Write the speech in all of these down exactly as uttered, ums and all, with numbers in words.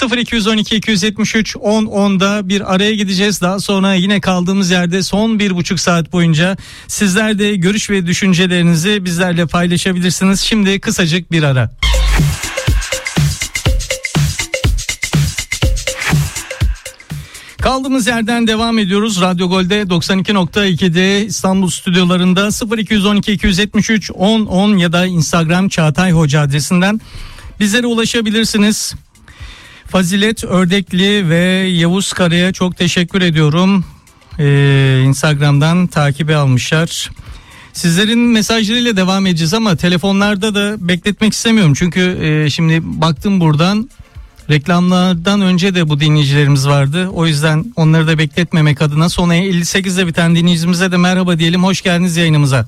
sıfır iki on iki iki yetmiş üç on onda bir araya gideceğiz. Daha sonra yine kaldığımız yerde son bir buçuk saat boyunca sizler de görüş ve düşüncelerinizi bizlerle paylaşabilirsiniz. Şimdi kısacık bir ara. Kaldığımız yerden devam ediyoruz. Radyo Gol'de doksan iki nokta iki'de İstanbul stüdyolarında sıfır iki on iki iki yetmiş üç on on ya da Instagram Çağatay Hoca adresinden bizlere ulaşabilirsiniz. Fazilet Ördekli ve Yavuz Kara'ya çok teşekkür ediyorum. Ee, Instagram'dan takibi almışlar. Sizlerin mesajlarıyla devam edeceğiz ama telefonlarda da bekletmek istemiyorum. Çünkü e, şimdi baktım buradan, reklamlardan önce de bu dinleyicilerimiz vardı. O yüzden onları da bekletmemek adına sona elli sekizde biten dinleyicimize de merhaba diyelim. Hoş geldiniz yayınımıza.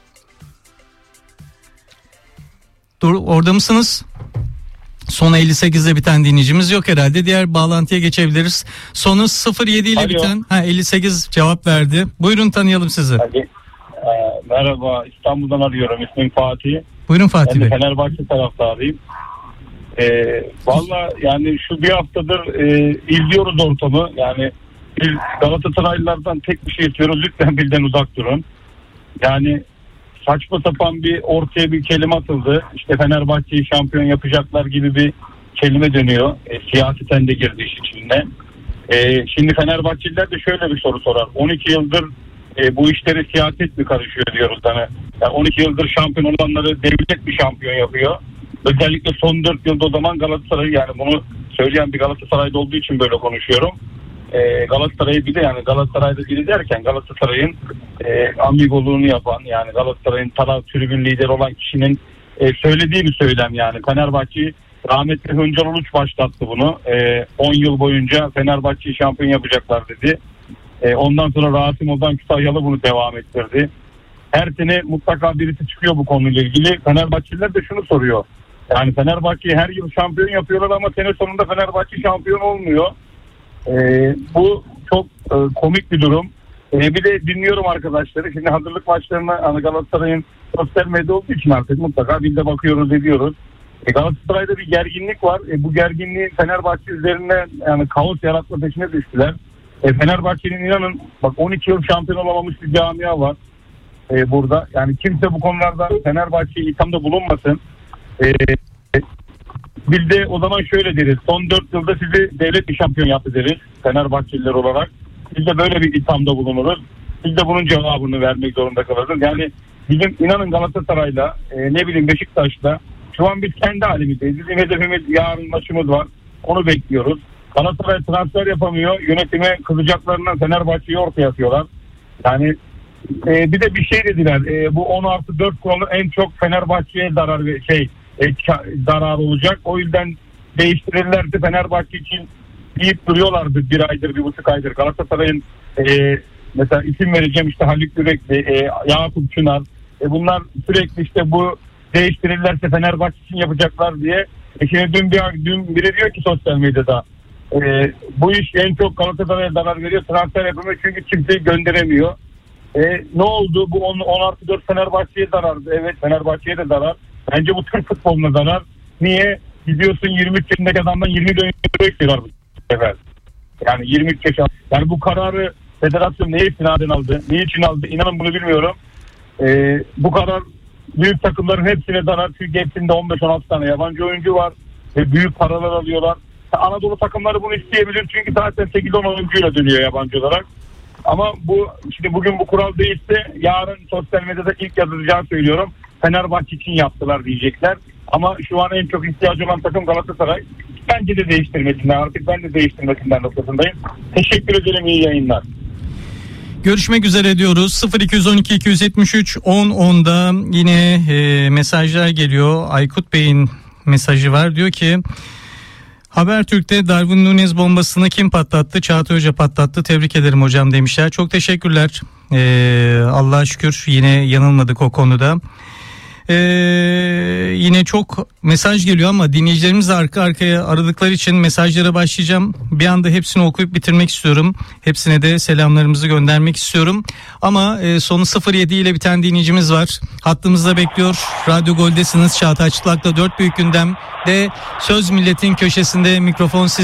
Dur, orada mısınız? Sona elli sekizde biten dinleyicimiz yok herhalde. Diğer bağlantıya geçebiliriz. Sonu sıfır yedi ile Alo. biten ha, elli sekiz cevap verdi. Buyurun, tanıyalım sizi. Hadi. Ee, merhaba, İstanbul'dan arıyorum. İsmim Fatih. Buyurun Fatih Bey. Ben de Fenerbahçe taraftarıyım. Ee, Valla yani şu bir haftadır e, izliyoruz ortamı. Yani biz Galatasaraylılardan tek bir şey istiyoruz. Lütfen bizden uzak durun. Yani saçma sapan bir ortaya bir kelime atıldı. İşte Fenerbahçe'yi şampiyon yapacaklar gibi bir kelime dönüyor. E, siyaseten de girdi iş içinde. E, şimdi Fenerbahçeliler de şöyle bir soru sorar. on iki yıldır e, bu işlere siyaset mi karışıyor diyoruz. Hani. Yani on iki yıldır şampiyon olanları devlet bir şampiyon yapıyor. Özellikle son dört yılda o zaman Galatasaray, yani bunu söyleyen bir Galatasaray'da olduğu için böyle konuşuyorum. Ee, Galatasaray'ı bir de yani Galatasaray'da biri derken Galatasaray'ın e, amigoluğunu yapan, yani Galatasaray'ın taraf tribün lideri olan kişinin e, söylediği bir söylem yani. Fenerbahçe, rahmetli Hıncal Uluç başlattı bunu. on e, yıl boyunca Fenerbahçe'yi şampiyon yapacaklar dedi. E, ondan sonra Rasim Ozan Kütahyalı bunu devam ettirdi. Her sene mutlaka birisi çıkıyor bu konuyla ilgili. Fenerbahçeliler de şunu soruyor. Yani Fenerbahçe'yi her yıl şampiyon yapıyorlar ama sene sonunda Fenerbahçe şampiyon olmuyor. Ee, bu çok e, komik bir durum. Ee, bir de dinliyorum arkadaşları. Şimdi hazırlık maçlarına hani Galatasaray'ın sosyal medya olduğu için artık mutlaka biz de bakıyoruz, ediyoruz. E, Galatasaray'da bir gerginlik var. E, bu gerginliği Fenerbahçe üzerine yani kaos yaratma peşine düştüler. E, Fenerbahçe'nin inanın bak on iki yıl şampiyon olamamış bir camia var e, burada. Yani kimse bu konularda Fenerbahçe'yi ithamda bulunmasın. Ee, biz de o zaman şöyle deriz. Son dört yılda sizi devlet bir şampiyon yaptı deriz Fenerbahçeliler olarak. Biz de böyle bir ithamda bulunuruz. Biz de bunun cevabını vermek zorunda kalırız. Yani bizim inanın Galatasaray'la e, ne bileyim Beşiktaş'la şu an biz kendi halimizdeyiz. Bizim hedefimiz yarın maçımız var. Onu bekliyoruz. Galatasaray transfer yapamıyor. Yönetime kızacaklarından Fenerbahçe'yi ortaya atıyorlar. Yani e, bir de bir şey dediler. E, bu on artı dört kuralı en çok Fenerbahçe'ye zarar ve şey E, zarar olacak. O yüzden değiştirirlerse Fenerbahçe için deyip duruyorlardı bir aydır, bir buçuk aydır. Galatasaray'ın e, mesela isim vereceğim işte Haluk Yürekli, e, Yakup Çınar. E, bunlar sürekli işte bu değiştirirlerse Fenerbahçe için yapacaklar diye. E, şimdi dün, bir, dün biri diyor ki sosyal medyada e, bu iş en çok Galatasaray'a zarar veriyor. Transfer yapamıyor çünkü kimseyi gönderemiyor. E, ne oldu? Bu on artı dört Fenerbahçe'ye zarardı. Evet, Fenerbahçe'ye de zarar. Bence bu Türk futboluna zarar. Niye? Gidiyorsun yirmi üç yaşındaki adamdan yirmi milyon euro istiyorlar bu sefer. Yani yirmi üç yaş. Yani bu kararı federasyon neye istinaden aldı? Niçin aldı? İnanın bunu bilmiyorum. Ee, bu karar büyük takımların hepsine zarar. Çünkü hepsinde on beş on altı tane yabancı oyuncu var. Ve büyük paralar alıyorlar. Anadolu takımları bunu isteyebilir. Çünkü zaten sekiz on oyuncuyla dönüyor yabancı olarak. Ama bu şimdi bugün bu kural değişse yarın sosyal medyada ilk yazılacağı söylüyorum. Fenerbahçe için yaptılar diyecekler. Ama şu an en çok ihtiyacı olan takım Galatasaray. Bence de değiştirmesinden, artık ben de değiştirmesinden noktasındayım. Teşekkür ederim, iyi yayınlar. Görüşmek üzere diyoruz. sıfır iki on iki iki yetmiş üç on onda yine e, mesajlar geliyor. Aykut Bey'in mesajı var. Diyor ki Habertürk'te Darwin Núñez bombasını kim patlattı? Çağatay Hoca patlattı. Tebrik ederim hocam demişler. Çok teşekkürler. Ee, Allah'a şükür yine yanılmadık o konuda. Ee, yine çok mesaj geliyor ama dinleyicilerimiz de arka arkaya aradıkları için mesajlara başlayacağım. Bir anda hepsini okuyup bitirmek istiyorum. Hepsine de selamlarımızı göndermek istiyorum. Ama e, sonu sıfır yedi ile biten dinleyicimiz var. Hattımızda bekliyor. Radyo Gol'desiniz. Çağatay Çıtlak'ta dört büyük gündemde Söz Milletin köşesinde mikrofon siz.